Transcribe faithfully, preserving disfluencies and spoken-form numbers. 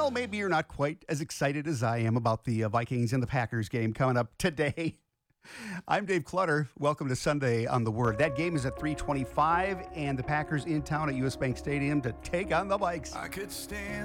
Well, maybe you're not quite as excited as I am about the uh, Vikings and the Packers game coming up today. I'm Dave Clutter. Welcome to Sunday on the Word. That game is at three twenty-five, and the Packers in town at U S. Bank Stadium to take on the Vikes. I could stand